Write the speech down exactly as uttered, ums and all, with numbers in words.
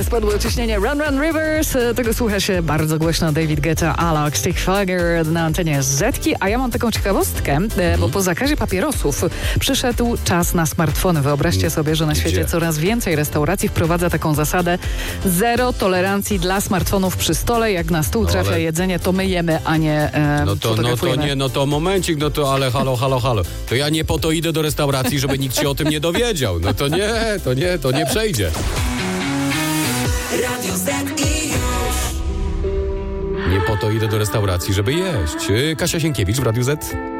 spadło ciśnienie. Run Run Rivers. Tego słucha się bardzo głośno. David Guetta, Alok, Stick Figure na antenie Zetki. A ja mam taką ciekawostkę, bo po zakazie papierosów przyszedł czas na smartfony. Wyobraźcie sobie, że na świecie Gdzie? coraz więcej restauracji wprowadza taką zasadę zero tolerancji dla smartfonów przy stole. Jak na stół No, trafia ale- jedzenie, to my jemy, a nie e, No to, no to fotografujemy. nie, no to momencik, no to ale halo, halo, halo. To ja nie po to idę do restauracji, żeby nikt się o tym nie dowiedział. No to nie, to nie, to nie przejdzie. Radio Z i już. Nie po to idę do restauracji, żeby jeść. Yy, Kasia Sienkiewicz w Radiu Z.